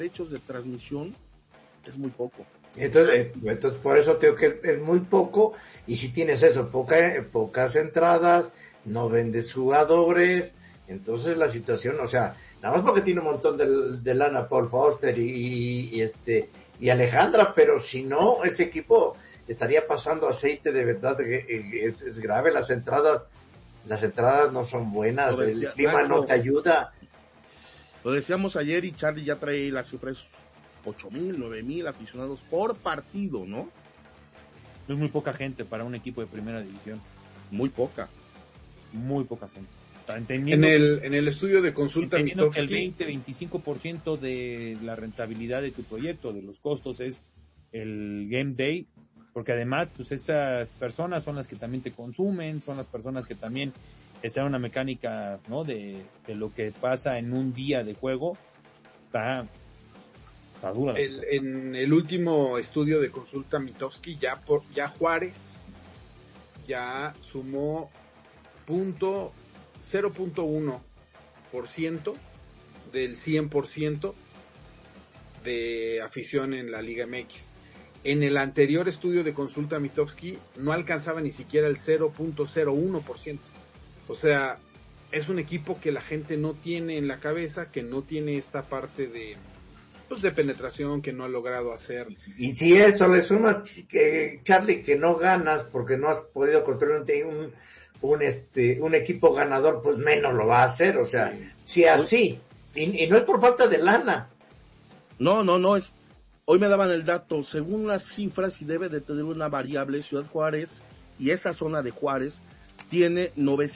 derechos de transmisión es muy poco. Entonces por eso te digo que es muy poco, y si tienes eso, pocas entradas, no vendes jugadores, entonces la situación, o sea, nada más porque tiene un montón de lana Paul Foster y Alejandra, pero si no, ese equipo estaría pasando aceite de verdad, es grave, las entradas no son buenas, el clima no te ayuda. Lo decíamos ayer y Charlie ya trae las cifras, 8,000, 9,000 aficionados por partido, ¿no? Es muy poca gente para un equipo de primera división. Muy poca gente. En el estudio de consulta Mitofsky, el 20-25% de la rentabilidad de tu proyecto, de los costos, es el game day, porque además pues esas personas son las que también te consumen, son las personas que también están en una mecánica, ¿no? de lo que pasa en un día de juego. Está dura. En el último estudio de consulta Mitofsky, ya Juárez ya sumó 0.1% del 100% de afición en la Liga MX. En el anterior estudio de consulta Mitofsky no alcanzaba ni siquiera el 0.01%. O sea, es un equipo que la gente no tiene en la cabeza, que no tiene esta parte de penetración, que no ha logrado hacer. Y si eso le sumas, Charlie, que no ganas porque no has podido construir un equipo ganador, pues menos lo va a hacer. O sea, si así, y no es por falta de lana. No, es. Hoy me daban el dato, según las cifras, y debe de tener una variable, Ciudad Juárez, y esa zona de Juárez, tiene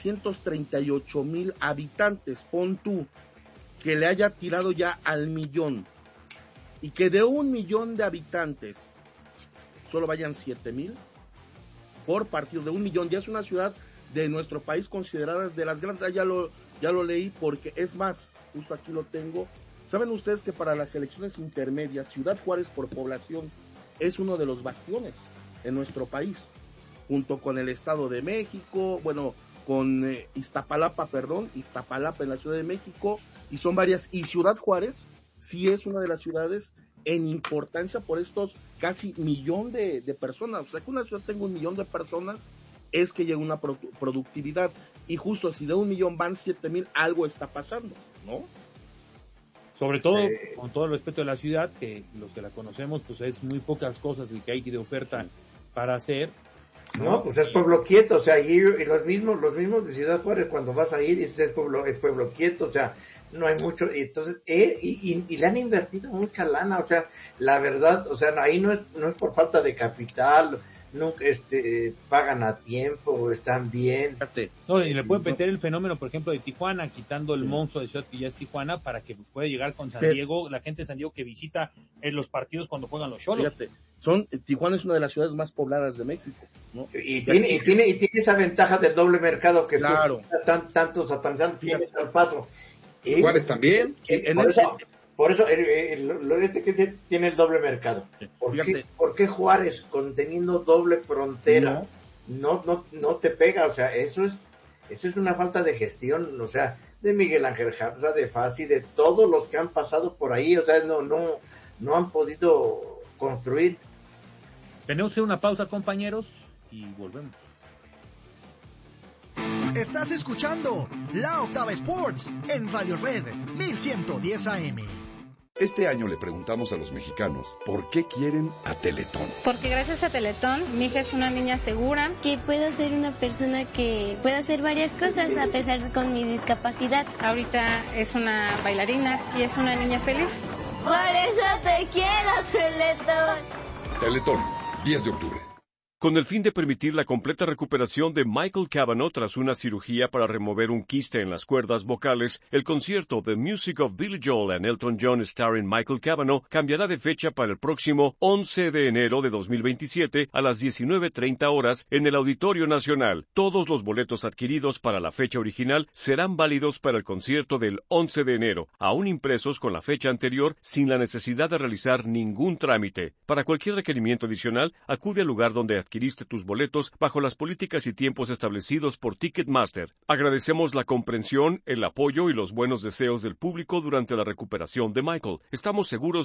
938,000 habitantes. Pon tú que le haya tirado ya al 1,000,000, y que de 1,000,000 de habitantes solo vayan 7,000 por partido de 1,000,000. Ya es una ciudad de nuestro país considerada de las grandes. Ya lo leí, porque es más, justo aquí lo tengo. ¿Saben ustedes que para las elecciones intermedias, Ciudad Juárez por población es uno de los bastiones en nuestro país, junto con el Estado de México, con Iztapalapa en la Ciudad de México, y son varias, y Ciudad Juárez sí es una de las ciudades en importancia por estos casi 1,000,000 de personas. O sea, que una ciudad tenga 1,000,000 de personas es que llega una productividad, y justo si de 1,000,000 van 7,000, algo está pasando, ¿no? Sobre todo, con todo el respeto de la ciudad, que los que la conocemos, pues es muy pocas cosas el que hay de oferta para hacer. No, pues es pueblo quieto, o sea, y los mismos de Ciudad Juárez, cuando vas a ir, dices es pueblo quieto, o sea, no hay mucho, y entonces, y le han invertido mucha lana, o sea, la verdad, o sea, ahí no es por falta de capital, nunca pagan a tiempo, están bien. No, y le pueden meter el fenómeno, por ejemplo, de Tijuana, quitando el monstruo de ciudad que ya es Tijuana, para que pueda llegar con San Diego, la gente de San Diego que visita los partidos cuando juegan los Xolos. Fíjate, Tijuana es una de las ciudades más pobladas de México, ¿no? Y tiene esa ventaja del doble mercado que claro, tantos satanizantes tienes al paso. Juárez también. Por eso que tiene el doble mercado. ¿Por qué Juárez, teniendo doble frontera, no te pega? O sea, eso es una falta de gestión, o sea, de Miguel Ángel Jarza, de Fassi, de todos los que han pasado por ahí, o sea, no han podido construir. Tenemos una pausa, compañeros, y volvemos. Estás escuchando La Octava Sports en Radio Red 1110 AM. Este año le preguntamos a los mexicanos por qué quieren a Teletón. Porque gracias a Teletón, mi hija es una niña segura. Que puedo ser una persona que puede hacer varias cosas a pesar con mi discapacidad. Ahorita es una bailarina y es una niña feliz. Por eso te quiero, Teletón. Teletón, 10 de octubre. Con el fin de permitir la completa recuperación de Michael Cavanaugh tras una cirugía para remover un quiste en las cuerdas vocales, el concierto The Music of Billy Joel and Elton John starring Michael Cavanaugh cambiará de fecha para el próximo 11 de enero de 2027 a las 19:30 horas en el Auditorio Nacional. Todos los boletos adquiridos para la fecha original serán válidos para el concierto del 11 de enero, aún impresos con la fecha anterior sin la necesidad de realizar ningún trámite. Para cualquier requerimiento adicional, acude al lugar donde adquiriste tus boletos bajo las políticas y tiempos establecidos por Ticketmaster. Agradecemos la comprensión, el apoyo y los buenos deseos del público durante la recuperación de Michael. Estamos seguros